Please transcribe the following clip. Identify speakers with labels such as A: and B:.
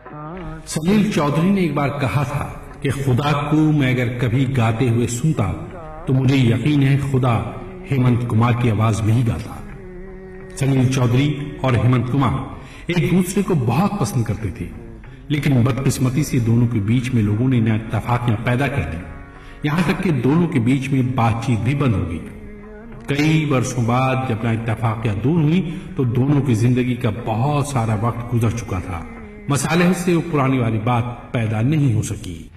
A: सलील चौधरी ने एक बार कहा था कि खुदा को मैं अगर कभी गाते हुए सुनता तो मुझे यकीन है खुदा हेमंत कुमार की आवाज में ही गाता। सलील चौधरी और हेमंत कुमार एक दूसरे को बहुत पसंद करते थे, लेकिन बदकिस्मती से दोनों के बीच में लोगों ने नाइत्तेफाकियां पैदा कर दी, यहां तक कि दोनों के बीच में बातचीत भी बंद हो गई। कई वर्षों बाद जब नाइत्तेफाकियां दूर हुई तो दोनों की जिंदगी का बहुत सारा वक्त गुजर चुका था। मसाले से वो पुरानी वाली बात पैदा नहीं हो सकी।